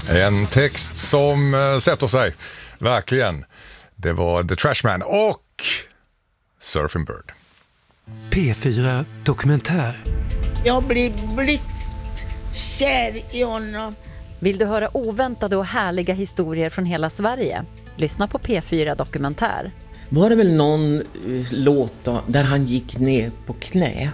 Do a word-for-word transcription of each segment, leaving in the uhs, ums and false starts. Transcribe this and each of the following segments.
En text som uh, sätter sig, verkligen. Det var The Trashman och Surfing Bird. P fyra Dokumentär. Jag blir blixtkär i honom. Vill du höra oväntade och härliga historier från hela Sverige? Lyssna på P fyra Dokumentär. Var det väl någon uh, låt då, där han gick ner på knä?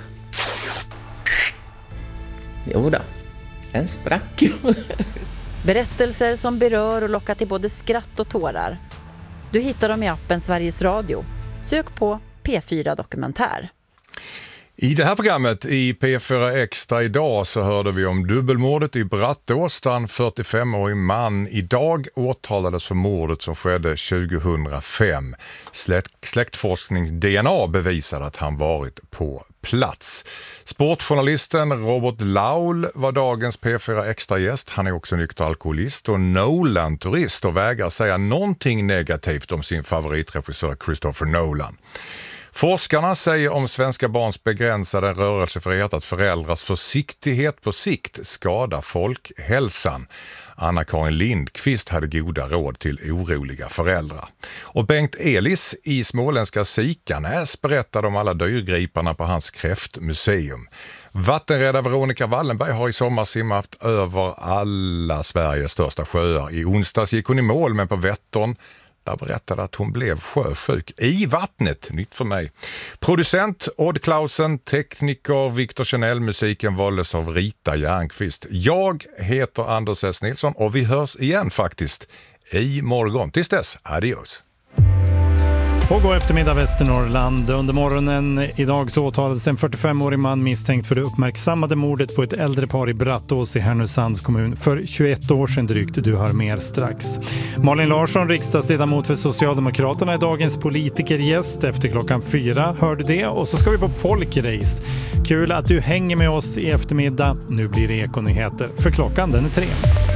Jo då, den sprack. Berättelser som berör och lockar till både skratt och tårar. Du hittar dem i appen Sveriges Radio. Sök på P fyra Dokumentär. I det här programmet i P fyra Extra idag så hörde vi om dubbelmordet i Brattås där en fyrtiofemårig man idag åtalades för mordet som skedde tjugohundrafem. Släkt, släktforsknings-D N A bevisade att han varit på plats. Sportjournalisten Robert Laul var dagens P fyra Extra-gäst. Han är också nykter alkoholist och Nolan-turist och vägrar säga någonting negativt om sin favoritregissör Christopher Nolan. Forskarna säger om svenska barns begränsade rörelsefrihet att föräldrars försiktighet på sikt skadar folkhälsan. Anna-Karin Lindqvist hade goda råd till oroliga föräldrar. Och Bengt Elis i småländska Sikanäs berättade om alla dyrgriparna på hans kräftmuseum. Vattenräddare Veronica Wallenberg har i sommar simmat över alla Sveriges största sjöar. I onsdags gick hon i mål, men på Vättern där berättade att hon blev sjösjuk i vattnet, nytt för mig. Producent Odd Clausen, tekniker Victor Chanel, musiken valdes av Rita Järnqvist. Jag heter Anders S. Nilsson och vi hörs igen faktiskt i morgon. Tills dess, adios. Och god eftermiddag Västernorrland. Under morgonen idag så åtalades en fyrtiofemårig man misstänkt för det uppmärksammade mordet på ett äldre par i Brattås i Härnösands kommun för tjugoett år sedan drygt. Du hör mer strax. Malin Larsson, riksdagsledamot för Socialdemokraterna, är dagens politikergäst. Efter klockan fyra hör du det. Och så ska vi på folkrace. Kul att du hänger med oss i eftermiddag. Nu blir det Ekonyheter för klockan den är tre.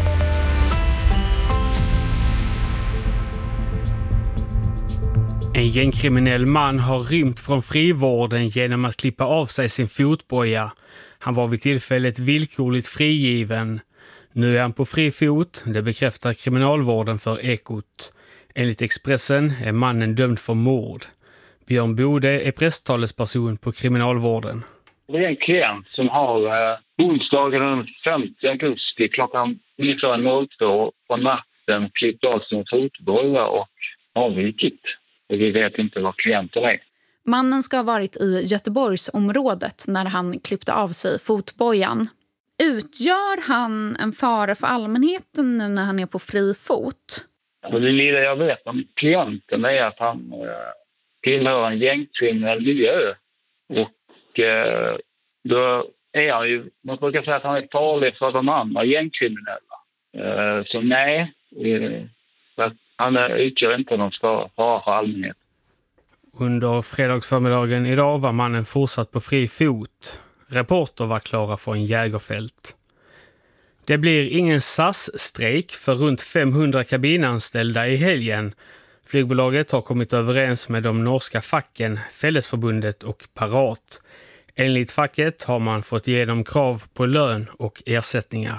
En gängkriminell man har rymt från frivården genom att klippa av sig sin fotboja. Han var vid tillfället villkorligt frigiven. Nu är han på fri fot, det bekräftar kriminalvården för Ekot. Enligt Expressen är mannen dömd för mord. Björn Bode är presstalesperson på kriminalvården. Det är en klient som har eh, onsdagen den femte augusti klockan nitton två på natten klippt av sin fotboja och avvikit. Vi vet inte vad klienten är. Mannen ska ha varit i Göteborgsområdet när han klippte av sig fotbojan. Utgör han en fara för allmänheten nu när han är på fri fot? Och det lilla jag vet om klienten är att han eh, tillhör en gängkriminell miljö. Och eh, då är han ju, man brukar säga att han är farlig för de andra gängkriminella. Eh, så nej, eh, han utgör inte någon fara för allmänheten. Under fredagsförmiddagen idag var mannen fortsatt på fri fot. Reporter var klara för en jägerfält. Det blir ingen S A S-strejk för runt femhundra kabinanställda i helgen. Flygbolaget har kommit överens med de norska facken, Fällesförbundet och Parat. Enligt facket har man fått igenom krav på lön och ersättningar.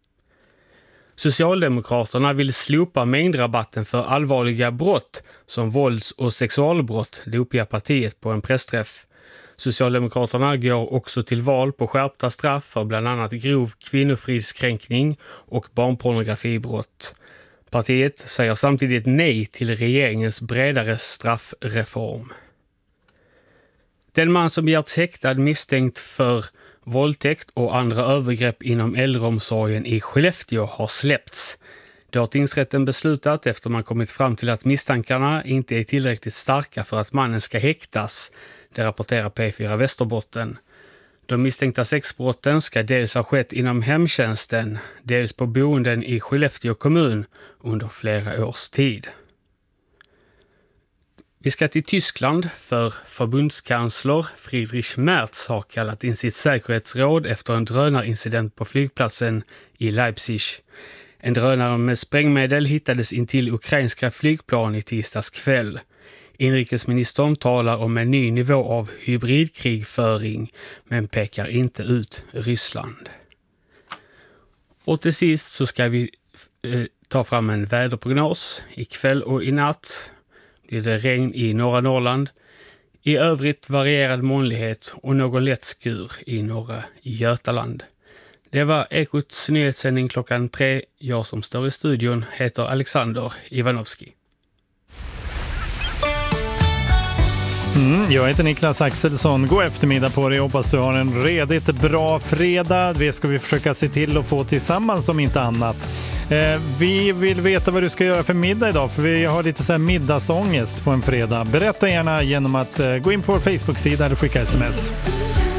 Socialdemokraterna vill slopa mängdrabatten för allvarliga brott som vålds- och sexualbrott, det uppger partiet på en pressträff. Socialdemokraterna går också till val på skärpta straff för bland annat grov kvinnofridskränkning och barnpornografibrott. Partiet säger samtidigt nej till regeringens bredare straffreform. Den man som begärts häktad misstänkt för våldtäkt och andra övergrepp inom äldreomsorgen i Skellefteå har släppts. Det har tingsrätten beslutat efter man kommit fram till att misstankarna inte är tillräckligt starka för att mannen ska häktas. Det rapporterar P fyra Västerbotten. De misstänkta sexbrotten ska dels ha skett inom hemtjänsten, dels på boenden i Skellefteå kommun under flera års tid. Vi ska till Tyskland för förbundskansler Friedrich Merz har kallat in sitt säkerhetsråd efter en drönarincident på flygplatsen i Leipzig. En drönare med sprängmedel hittades intill ukrainska flygplan i tisdags kväll. Inrikesministern talar om en ny nivå av hybridkrigföring men pekar inte ut Ryssland. Och till sist så ska vi eh, tar fram en väderprognos. Ikväll och i natt blir det regn i norra Norrland. I övrigt varierad molnighet och någon lätt skur i norra Götaland. Det var Ekots nyhetssändning klockan tre. Jag som står i studion heter Alexander Ivanovski. Mm, jag heter Niklas Axelsson. God eftermiddag på dig. Hoppas du har en redigt bra fredag. Det ska vi försöka se till att få tillsammans om inte annat. Eh, vi vill veta vad du ska göra för middag idag, för vi har lite så här middagsångest på en fredag. Berätta gärna genom att eh, gå in på vår Facebook-sida eller skicka sms.